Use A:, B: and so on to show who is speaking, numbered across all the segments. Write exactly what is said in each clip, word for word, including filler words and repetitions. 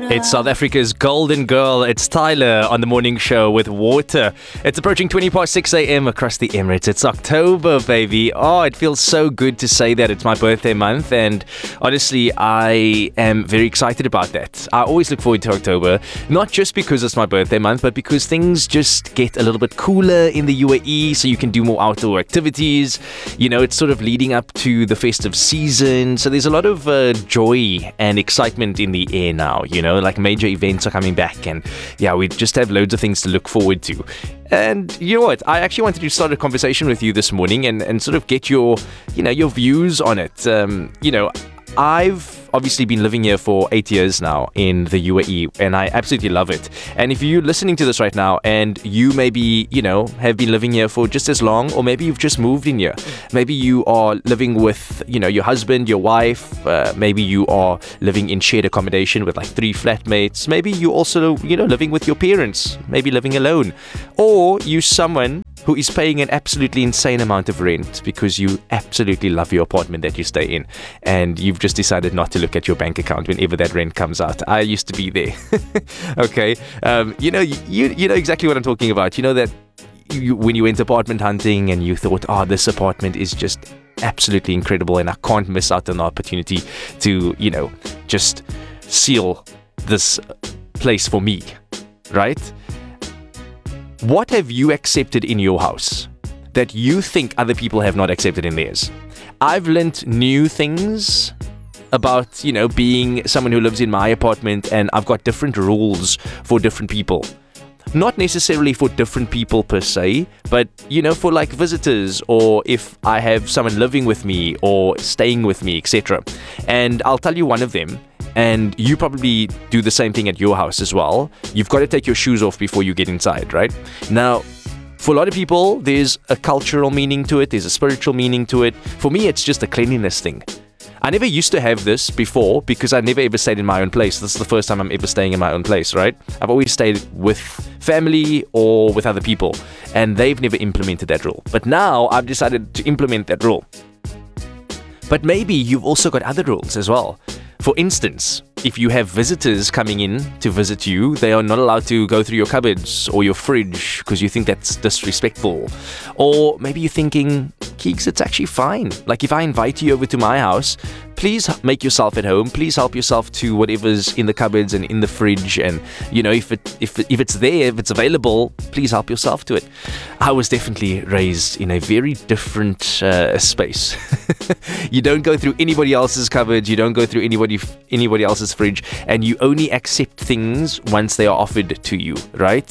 A: It's South Africa's golden girl. It's Tyler on the morning show with Water. It's approaching twenty past six a.m. across the Emirates. It's October, baby. Oh, it feels so good to say that it's my birthday month. And honestly, I am very excited about that. I always look forward to October, not just because it's my birthday month, but because things just get a little bit cooler in the U A E, so you can do more outdoor activities. You know, it's sort of leading up to the festive season. So there's a lot of uh, joy and excitement in the air now, you know, like major events are coming back, and yeah, we just have loads of things to look forward to. And you know what? I actually wanted to start a conversation with you this morning and, and sort of get your, you know, your views on it. Um, you know, I've obviously been living here for eight years now in the U A E, and I absolutely love it. And if you're listening to this right now and you maybe, you know, have been living here for just as long, or maybe you've just moved in here, maybe you are living with, you know, your husband, your wife, uh, maybe you are living in shared accommodation with like three flatmates, maybe you also, you know, living with your parents, maybe living alone, or you someone who is paying an absolutely insane amount of rent because you absolutely love your apartment that you stay in, and you've just decided not to look at your bank account whenever that rent comes out. I used to be there. Okay, um, you know, you you know exactly what I'm talking about. You know that you, when you went apartment hunting and you thought, oh, this apartment is just absolutely incredible, and I can't miss out on the opportunity to, you know, just seal this place for me, right? What have you accepted in your house that you think other people have not accepted in theirs? I've learnt new things about, you know, being someone who lives in my apartment, and I've got different rules for different people. Not necessarily for different people per se, but, you know, for like visitors, or if I have someone living with me or staying with me, et cetera. And I'll tell you one of them. And you probably do the same thing at your house as well. You've got to take your shoes off before you get inside, right? Now, for a lot of people, there's a cultural meaning to it. There's a spiritual meaning to it. For me, it's just a cleanliness thing. I never used to have this before because I never ever stayed in my own place. This is the first time I'm ever staying in my own place, right? I've always stayed with family or with other people, and they've never implemented that rule. But now I've decided to implement that rule. But maybe you've also got other rules as well. For instance, if you have visitors coming in to visit you, they are not allowed to go through your cupboards or your fridge because you think that's disrespectful. Or maybe you're thinking, Keeks, it's actually fine. Like, if I invite you over to my house, please make yourself at home. Please help yourself to whatever's in the cupboards and in the fridge. And, you know, if it if if it's there, if it's available, please help yourself to it. I was definitely raised in a very different uh, space. You don't go through anybody else's cupboards. You don't go through anybody anybody else's fridge, and you only accept things once they are offered to you, right?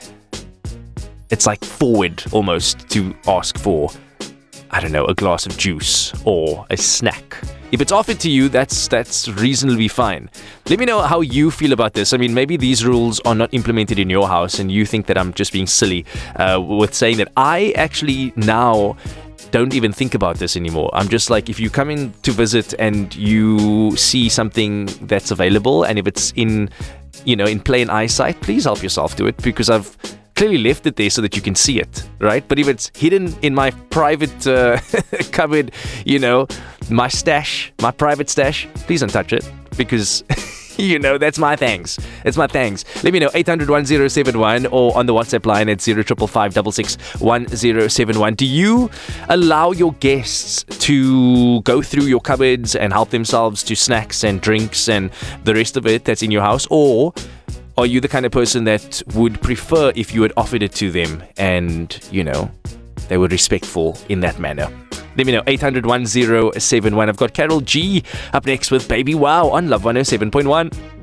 A: It's like forward almost to ask for, I don't know, a glass of juice or a snack. If it's offered to you, that's that's reasonably fine. Let me know how you feel about this. I mean, maybe these rules are not implemented in your house and you think that I'm just being silly uh, with saying that. I actually now don't even think about this anymore. I'm just like, if you come in to visit and you see something that's available, and if it's in, you know, in plain eyesight, please help yourself to it, because I've clearly left it there so that you can see it, right? But if it's hidden in my private uh, cupboard, you know, my stash, my private stash, please don't touch it, because you know, that's my thanks. It's my thanks. Let me know, eight hundred, one oh seven one, or on the WhatsApp line at zero five five five six six one zero seven one. Do you allow your guests to go through your cupboards and help themselves to snacks and drinks and the rest of it that's in your house? Or are you the kind of person that would prefer if you had offered it to them and, you know, they were respectful in that manner? Let me know, eight hundred, one oh seven one. I've got Carol G up next with Baby Wow on Love one oh seven point one.